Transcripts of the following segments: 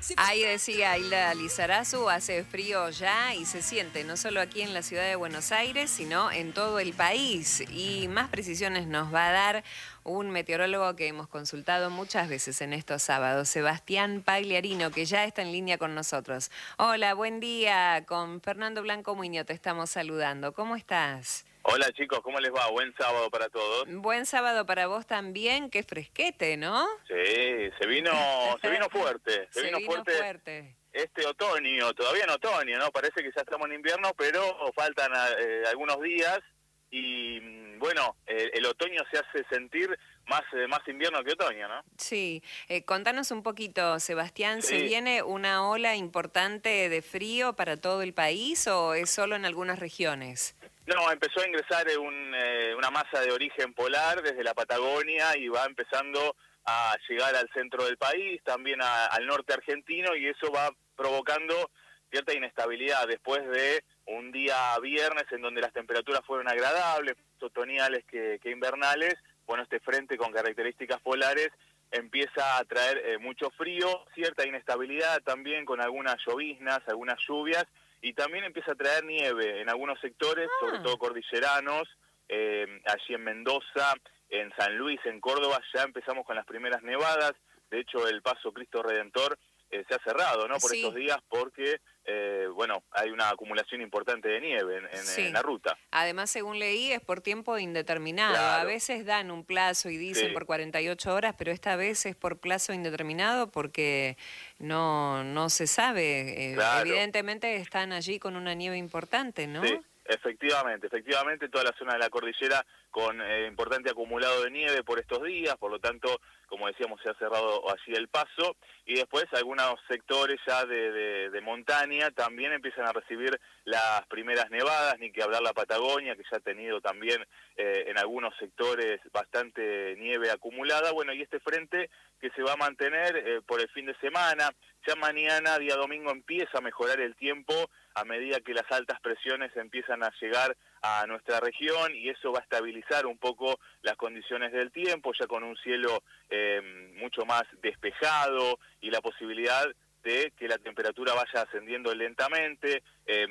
Ahí decía Hilda Lizarazu, hace frío ya y se siente no solo aquí en la ciudad de Buenos Aires, sino en todo el país. Y más precisiones nos va a dar un meteorólogo que hemos consultado muchas veces en estos sábados, Sebastián Pagliarino, que ya está en línea con nosotros. Hola, buen día. Con Fernando Blanco Muñoz te estamos saludando. ¿Cómo estás? Hola chicos, ¿cómo les va? Buen sábado para todos. Buen sábado para vos también. Qué fresquete, ¿no? Sí, se vino fuerte, se Se vino vino fuerte fuerte. este otoño, todavía en otoño, ¿no? Parece que ya estamos en invierno, pero faltan algunos días y bueno, el otoño se hace sentir más invierno que otoño, ¿no? Sí, contanos un poquito, Sebastián, ¿se Sí, viene una ola importante de frío para todo el país o es solo en algunas regiones? no, empezó a ingresar una masa de origen polar desde la Patagonia y va empezando a llegar al centro del país, también al norte argentino, y eso va provocando cierta inestabilidad después de un día viernes en donde las temperaturas fueron agradables, otoñales que invernales. Bueno, este frente con características polares empieza a traer mucho frío, cierta inestabilidad también con algunas lloviznas, algunas lluvias, y también empieza a traer nieve en algunos sectores, sobre todo cordilleranos, allí en Mendoza, en San Luis, en Córdoba, ya empezamos con las primeras nevadas. De hecho, el Paso Cristo Redentor se ha cerrado, ¿no? Por estos Sí, días, porque, bueno, hay una acumulación importante de nieve en sí. la ruta. Además, según leí, es por tiempo indeterminado. A Claro, veces dan un plazo y dicen sí, por 48 horas, pero esta vez es por plazo indeterminado porque no se sabe. claro. Evidentemente están allí con una nieve importante, Sí, ¿no? efectivamente, toda la zona de la cordillera con importante acumulado de nieve por estos días, por lo tanto, como decíamos, se ha cerrado allí el paso, y después algunos sectores ya de montaña también empiezan a recibir las primeras nevadas, ni que hablar la Patagonia, que ya ha tenido también en algunos sectores bastante nieve acumulada. Bueno, y este frente que se va a mantener por el fin de semana, ya mañana, día domingo, empieza a mejorar el tiempo a medida que las altas presiones empiezan a llegar a nuestra región, y eso va a estabilizar un poco las condiciones del tiempo, ya con un cielo mucho más despejado y la posibilidad de que la temperatura vaya ascendiendo lentamente,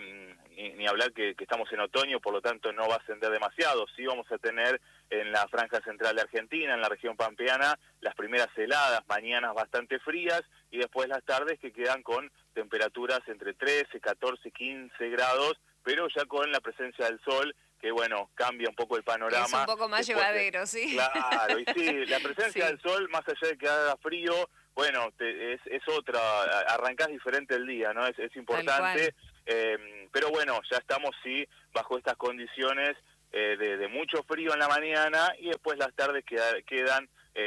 ni hablar que estamos en otoño, por lo tanto no va a ascender demasiado. Sí vamos a tener en la franja central de Argentina, en la región pampeana, las primeras heladas, mañanas bastante frías, y después las tardes que quedan con temperaturas entre 13, 14, 15 grados, pero ya con la presencia del sol, que bueno, cambia un poco el Es un panorama poco más después de... llevadero, ¿sí? Claro, y sí, la presencia del Sí, sol, más allá de que haga frío, bueno, es otra, arrancás diferente el día, ¿no? Es tal cual. importante, pero bueno, ya estamos, sí, bajo estas condiciones de mucho frío en la mañana, y después las tardes quedan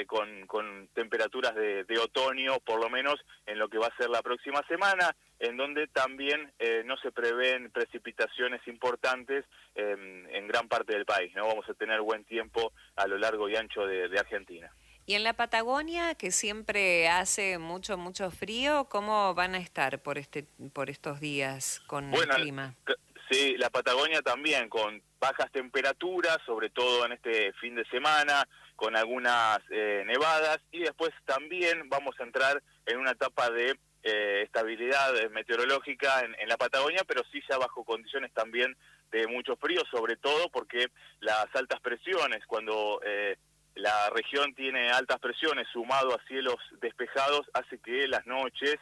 con temperaturas de otoño, por lo menos en lo que va a ser la próxima semana, en donde también no se prevén precipitaciones importantes en gran parte del país, ¿no? Vamos a tener buen tiempo a lo largo y ancho de Argentina. Y en la Patagonia, que siempre hace mucho frío, ¿cómo van a estar por estos días con el Bueno, clima? sí, la Patagonia también, con bajas temperaturas, sobre todo en este fin de semana, con algunas nevadas, y después también vamos a entrar en una etapa de estabilidad meteorológica en la Patagonia, pero sí ya bajo condiciones también de mucho frío, sobre todo porque las altas presiones, cuando la región tiene altas presiones sumado a cielos despejados, hace que las noches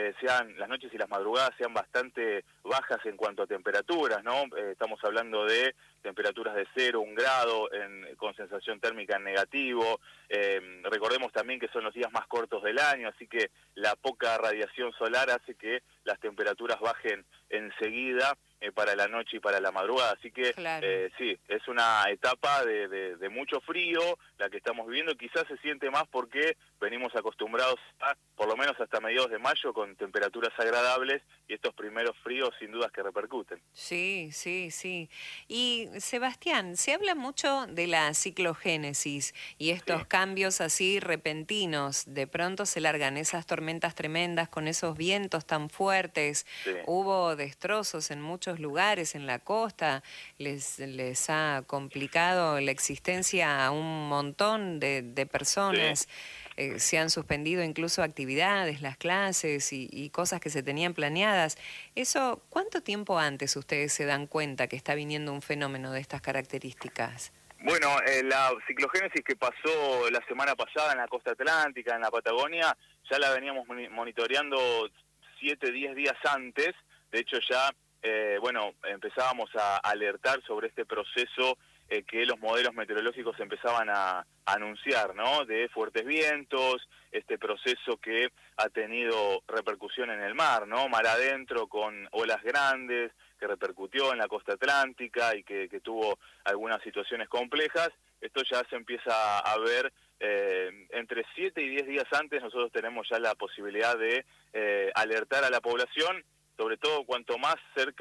y las madrugadas sean bastante bajas en cuanto a temperaturas, ¿no? Estamos hablando de temperaturas de 0, 1 grado, con sensación térmica en negativo. Recordemos también que son los días más cortos del año, así que la poca radiación solar hace que las temperaturas bajen enseguida para la noche y para la madrugada. Así que Claro. sí, es una etapa de mucho frío la que estamos viviendo. Quizás se siente más porque venimos acostumbrados a, por lo menos hasta mediados de mayo, con temperaturas agradables, y estos primeros fríos sin dudas que repercuten. Sí, sí, sí. Y Sebastián, se habla mucho de la ciclogénesis y estos Sí, cambios así repentinos. De pronto se largan esas tormentas tremendas con esos vientos tan fuertes. sí, Hubo destrozos en muchos lugares en la costa. Les ha complicado la existencia a un montón de sí. personas. se han suspendido incluso actividades, las clases y cosas que se tenían planeadas. Eso, ¿cuánto tiempo antes ustedes se dan cuenta que está viniendo un fenómeno de estas características? Bueno, la ciclogénesis que pasó la semana pasada en la costa atlántica, en la Patagonia, ya la veníamos monitoreando 7, 10 días antes. De hecho, ya empezábamos a alertar sobre este proceso que los modelos meteorológicos empezaban a anunciar, ¿no? De fuertes vientos, este proceso que ha tenido repercusión en el mar, ¿no? Mar adentro con olas grandes, que repercutió en la costa atlántica y que tuvo algunas situaciones complejas. Esto ya se empieza a ver entre 7 y 10 días antes. Nosotros tenemos ya la posibilidad de alertar a la población, sobre todo cuanto más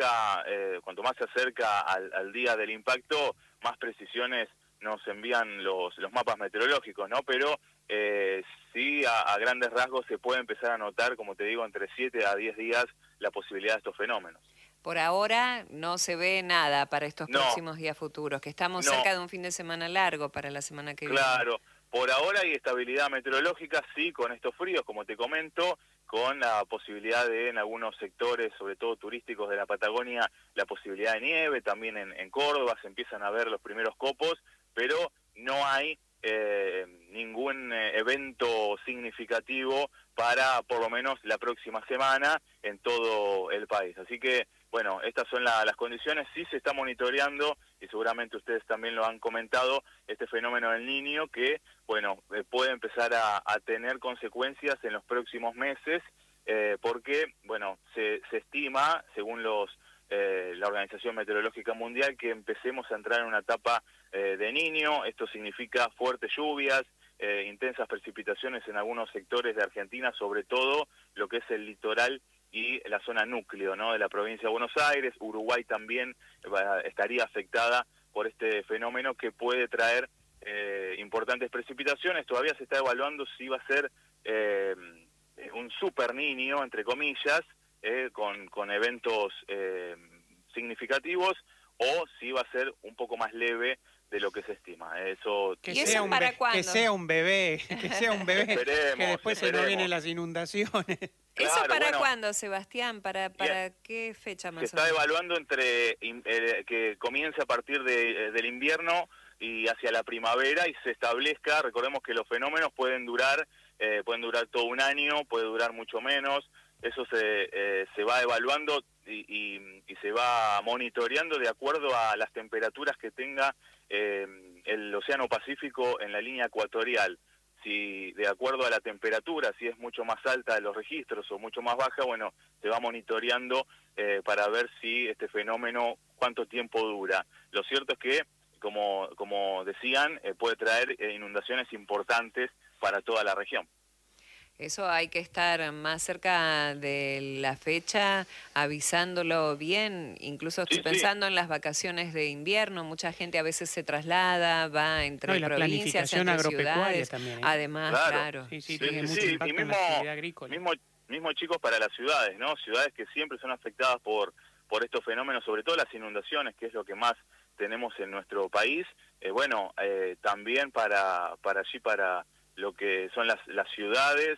se acerca al día del impacto, más precisiones nos envían los mapas meteorológicos, ¿no? Pero sí, a grandes rasgos se puede empezar a notar, como te digo, entre 7 a 10 días la posibilidad de estos fenómenos. Por ahora no se ve nada para estos próximos días futuros, que estamos cerca de un fin de semana largo para la semana que viene. Claro, por ahora hay estabilidad meteorológica, sí, con estos fríos, como te comento, con la posibilidad de en algunos sectores, sobre todo turísticos de la Patagonia, la posibilidad de nieve, también en Córdoba se empiezan a ver los primeros copos, pero no hay ningún evento significativo para por lo menos la próxima semana en todo el país. Así que, bueno, estas son las condiciones. Sí se está monitoreando, y seguramente ustedes también lo han comentado, este fenómeno del Niño que, bueno, puede empezar a tener consecuencias en los próximos meses, porque, bueno, se estima, según la Organización Meteorológica Mundial, que empecemos a entrar en una etapa de Niño. Esto significa fuertes lluvias, intensas precipitaciones en algunos sectores de Argentina, sobre todo lo que es el litoral y la zona núcleo, ¿no?, de la provincia de Buenos Aires. Uruguay también estaría afectada por este fenómeno que puede traer importantes precipitaciones. Todavía se está evaluando si va a ser un super Niño, entre comillas, con eventos significativos, o si va a ser un poco más leve de lo que se estima. Eso ¿Y eso para cuándo? Que sea un bebé, Esperemos, que después se nos vienen las inundaciones. ¿Eso Claro, para bueno, cuándo, Sebastián? ¿Para qué fecha más o menos? Se está evaluando entre que comience a partir del invierno y hacia la primavera y se establezca. Recordemos que los fenómenos pueden durar todo un año, puede durar mucho menos. Eso se va evaluando y se va monitoreando de acuerdo a las temperaturas que tenga el Océano Pacífico en la línea ecuatorial. Si de acuerdo a la temperatura, si es mucho más alta de los registros o mucho más baja, bueno, se va monitoreando para ver si este fenómeno, cuánto tiempo dura. Lo cierto es que, como decían, puede traer inundaciones importantes para toda la región. Eso hay que estar más cerca de la fecha, avisándolo bien. Incluso estoy pensando en las vacaciones de invierno. Mucha gente a veces se traslada, va entre la provincias, planificación entre agropecuaria ciudades. También, ¿eh? Además, claro. Sí, tiene mucho impacto en la actividad agrícola. Mismo chicos para las ciudades, ¿no? Ciudades que siempre son afectadas por estos fenómenos, sobre todo las inundaciones, que es lo que más tenemos en nuestro país. También para lo que son las ciudades,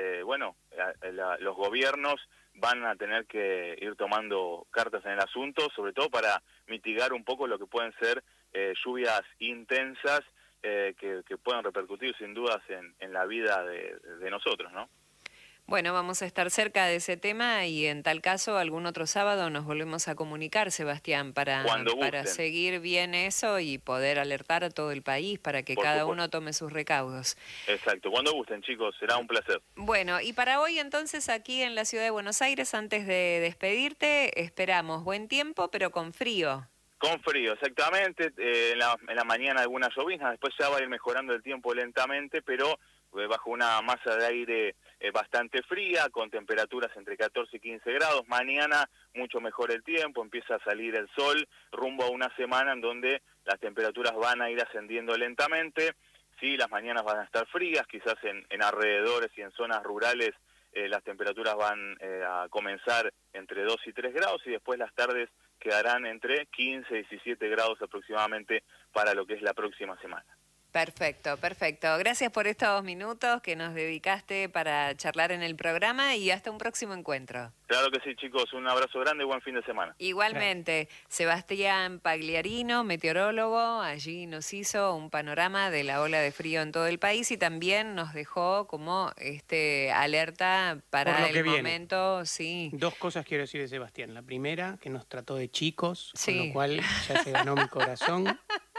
los gobiernos van a tener que ir tomando cartas en el asunto, sobre todo para mitigar un poco lo que pueden ser lluvias intensas que pueden repercutir sin dudas en la vida de nosotros, ¿no? Bueno, vamos a estar cerca de ese tema y en tal caso algún otro sábado nos volvemos a comunicar, Sebastián, para seguir bien eso y poder alertar a todo el país para que cada uno tome sus recaudos. Exacto, cuando gusten, chicos, será un placer. Bueno, y para hoy entonces aquí en la ciudad de Buenos Aires, antes de despedirte, esperamos buen tiempo pero con frío. Con frío, exactamente. En la mañana algunas lloviznas, después ya va a ir mejorando el tiempo lentamente, pero bajo una masa de aire bastante fría, con temperaturas entre 14 y 15 grados. Mañana mucho mejor el tiempo, empieza a salir el sol, rumbo a una semana en donde las temperaturas van a ir ascendiendo lentamente. Sí, las mañanas van a estar frías, quizás en alrededores y en zonas rurales las temperaturas van a comenzar entre 2 y 3 grados y después las tardes quedarán entre 15 y 17 grados aproximadamente para lo que es la próxima semana. Perfecto, perfecto. Gracias por estos minutos que nos dedicaste para charlar en el programa y hasta un próximo encuentro. Claro que sí, chicos. Un abrazo grande y buen fin de semana. Igualmente, Sebastián Pagliarino, meteorólogo, allí nos hizo un panorama de la ola de frío en todo el país y también nos dejó como alerta para el momento. Sí. Dos cosas quiero decir de Sebastián. La primera, que nos trató de chicos, sí, con lo cual ya se ganó mi corazón.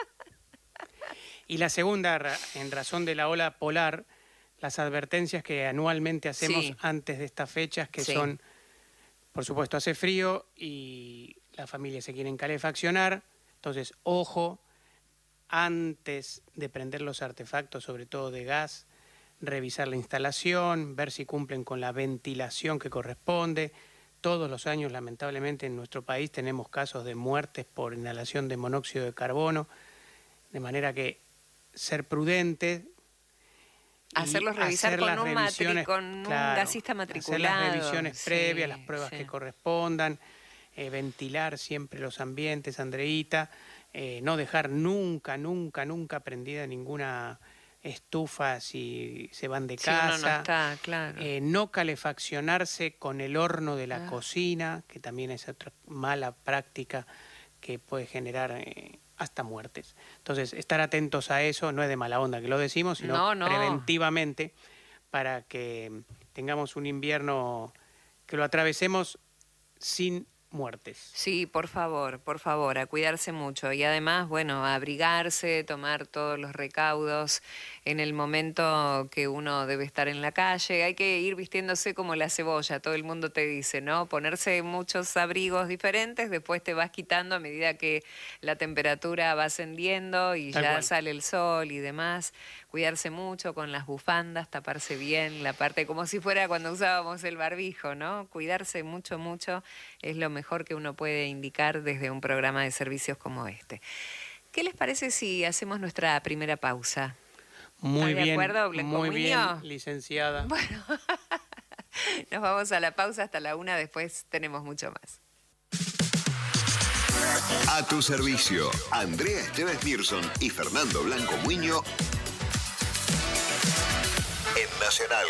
Y la segunda, en razón de la ola polar, las advertencias que anualmente hacemos sí, antes de estas fechas, que sí, son, por supuesto, hace frío y las familias se quieren calefaccionar. Entonces, ojo, antes de prender los artefactos, sobre todo de gas, revisar la instalación, ver si cumplen con la ventilación que corresponde. Todos los años, lamentablemente, en nuestro país tenemos casos de muertes por inhalación de monóxido de carbono, de manera que ser prudente, hacerlos revisar con un gasista matriculado. Hacer las revisiones previas, sí, las pruebas sí, que correspondan, ventilar siempre los ambientes, Andreita, no dejar nunca prendida ninguna estufa si se van de casa, uno no está, claro. No calefaccionarse con el horno de la cocina, que también es otra mala práctica que puede generar hasta muertes. Entonces, estar atentos a eso, no es de mala onda que lo decimos, sino preventivamente, para que tengamos un invierno que lo atravesemos sin muertes. Sí, por favor, a cuidarse mucho. Y además, bueno, a abrigarse, tomar todos los recaudos en el momento que uno debe estar en la calle. Hay que ir vistiéndose como la cebolla, todo el mundo te dice, ¿no? Ponerse muchos abrigos diferentes, después te vas quitando a medida que la temperatura va ascendiendo y ya sale el sol y demás. Cuidarse mucho con las bufandas, taparse bien la parte, como si fuera cuando usábamos el barbijo, ¿no? Cuidarse mucho es lo mejor que uno puede indicar desde un programa de servicios como este. ¿Qué les parece si hacemos nuestra primera pausa? Muy bien, ¿De acuerdo, Blanco muy bien, Muñoz? licenciada. Bueno, nos vamos a la pausa hasta la 1, después tenemos mucho más. A tu servicio, Andrea Esteves Mirson y Fernando Blanco Muñoz en Nacional.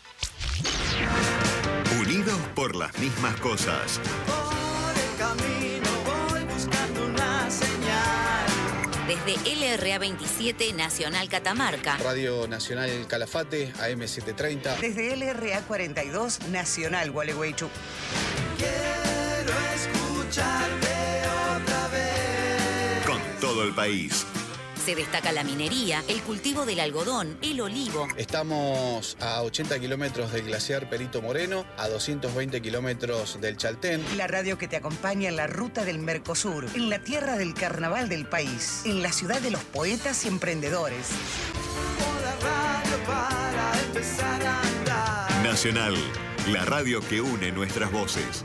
Unidos por las mismas cosas. Por el camino voy buscando una señal. Desde LRA 27 Nacional Catamarca. Radio Nacional Calafate, AM 730. Desde LRA 42 Nacional Gualeguaychú. Quiero escucharte otra vez. Con todo el país. Se destaca la minería, el cultivo del algodón, el olivo. Estamos a 80 kilómetros del glaciar Perito Moreno, a 220 kilómetros del Chaltén. La radio que te acompaña en la ruta del Mercosur, en la tierra del carnaval del país, en la ciudad de los poetas y emprendedores. Por la radio para empezar a andar. Nacional, la radio que une nuestras voces.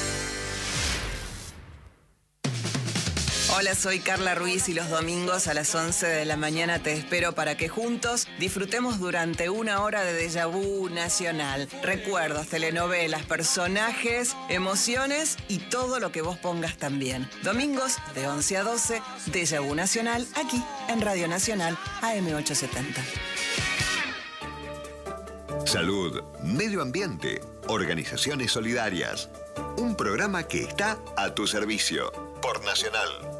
Hola, soy Carla Ruiz y los domingos a las 11 de la mañana te espero para que juntos disfrutemos durante 1 hora de déjà vu nacional. Recuerdos, telenovelas, personajes, emociones y todo lo que vos pongas también. Domingos de 11 a 12, déjà vu nacional, aquí en Radio Nacional, AM 870. Salud, medio ambiente, organizaciones solidarias. Un programa que está a tu servicio por Nacional.